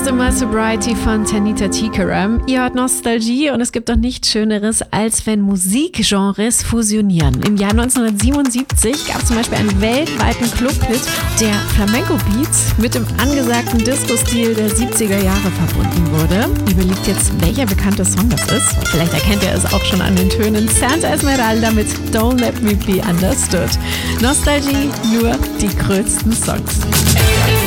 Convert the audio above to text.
Also My Sobriety von Tanita Tikaram. Ihr hört Nostalgie und es gibt doch nichts Schöneres, als wenn Musikgenres fusionieren. Im Jahr 1977 gab es zum Beispiel einen weltweiten Clubhit, der Flamenco-Beats mit dem angesagten Disco-Stil der 70er Jahre verbunden wurde. Überlegt jetzt, welcher bekannte Song das ist. Vielleicht erkennt ihr es auch schon an den Tönen. Santa Esmeralda mit Don't Let Me Be Understood. Nostalgie, nur die größten Songs.